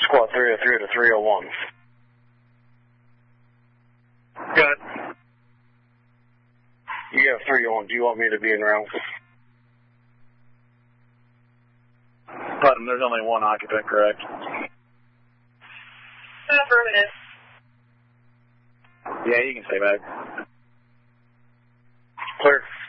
Squad 303 to 301. Good. You have 301. Do you want me to be in round? Button, there's only one occupant, correct? Affirmative. Yeah, you can stay back. Clear.